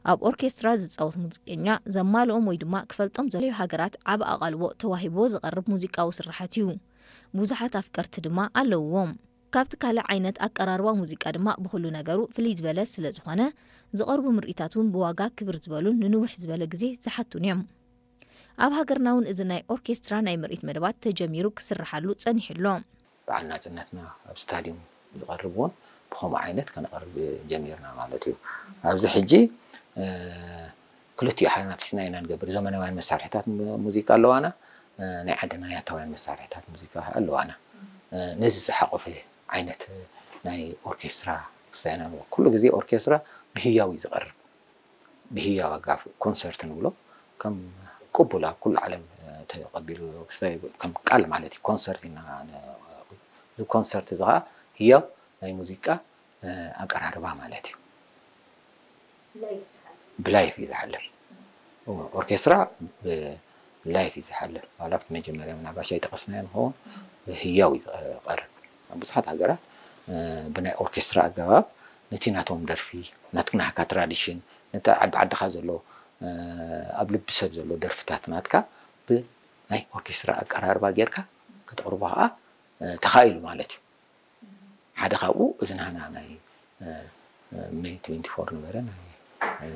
ኣብ ኦርኬስትራ ዝጻወት ሙዚቀኛ ዘማልኦም ወይ ድማ ክፈልጦም ዘለዩ ሃገራት ዓብ ኣቓልቦ ተዋሂቦ ዝቐርብ ሙዚቃዊ ስራሓት እዩ ብዙሓት ኣፍቀርቲ ድማ ኣለዎም ካብቲ ካልእ ዓይነት ኣቀራርባ ሙዚቃ ድማ ብኩሉ ነገሩ ፍልይ ዝበለ ስለ ዝኾነ ዝቐርቡ ምርኢታት እውን ብዋጋ ክብር ዝበሉን ንንውሕ ዝበለ ግዜ ዝሓቱን እዮም ኣብ ሃገርና እውን እዚ ናይ ኦርኬስትራ ናይ ምርኢት መደባት ተጀሚሩ ክስራሓሉ ጸኒሕሎ በዓል ናጽነትና ኣብ ስታዲየም ዝቐርብዎን ብኸምኡ ዓይነት ከነቐርብ ጀሚርና ማለት እዩ ኣብዚ ሕጂ ክልቲኡ ሓናፊስና ኢና ንገብር ዘመናውያን መሳርሕታት ሙዚቃ ኣለዋና ናይ ዓድና ያታውያን መሳርሕታት ሙዚቃ ኣለዋና ነዚ ዝሓቆፈ ዓይነት ናይ ኦርኬስትራ ክሳይና ኩሉ ግዜ ኦርኬስትራ ብህያዊ ዝቐርብ ብህያዊ ኣጋፍ ኮንሰርት ንብሎ ከም ቅቡላ ኩሉ ዓለም ተቀቢሉ ከም ቃል ማለት ኮንሰርት ኢና ኮንሰርት ዝኻ ህያው ናይ ሙዚቃ ኣቀራርባ ማለት እዩ ብላይፍ ይዝሓለፍ ኦርኬስትራ ብላይፍ ይዝሓለፍ አላፍት መጀመሪያ ምናባሻ ይተቀስና ይሆን ህያው ይቀርብ ብዙሓት ሃገራት ብናይ ኦርኬስትራ ኣገባብ ነቲ ናቶም ደርፊ ናትክና ሃካ ትራዲሽን ነታ ዓድኻ ዘሎ ኣብ ልቢ ሰብ ዘሎ ደርፍታት ናትካ ብናይ ኦርኬስትራ ኣቀራርባ ጌርካ ከተቕርባ ተኻኢሉ ማለት እዩ ሓደ ካብኡ እዝናና ናይ ሜይ 24 ነበረ ናይ